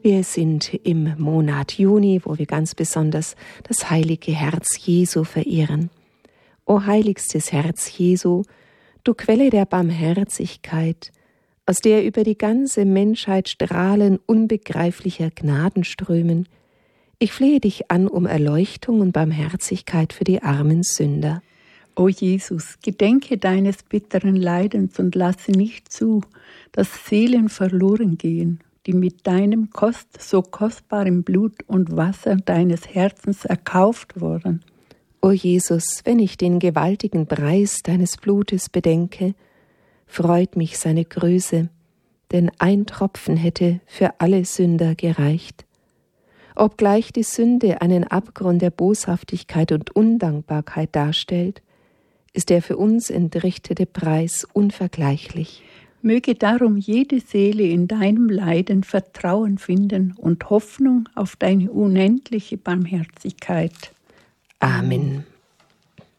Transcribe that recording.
Wir sind im Monat Juni, wo wir ganz besonders das heilige Herz Jesu verehren. O heiligstes Herz Jesu, du Quelle der Barmherzigkeit, aus der über die ganze Menschheit Strahlen unbegreiflicher Gnaden strömen, ich flehe dich an um Erleuchtung und Barmherzigkeit für die armen Sünder. O Jesus, gedenke deines bitteren Leidens und nicht zu, dass Seelen verloren gehen, die mit deinem so kostbarem Blut und Wasser deines Herzens erkauft wurden. O Jesus, wenn ich den gewaltigen Preis deines Blutes bedenke, freut mich seine Größe, denn ein Tropfen hätte für alle Sünder gereicht. Obgleich die Sünde einen Abgrund der Boshaftigkeit und Undankbarkeit darstellt, ist der für uns entrichtete Preis unvergleichlich. Möge darum jede Seele in deinem Leiden Vertrauen finden und Hoffnung auf deine unendliche Barmherzigkeit. Amen.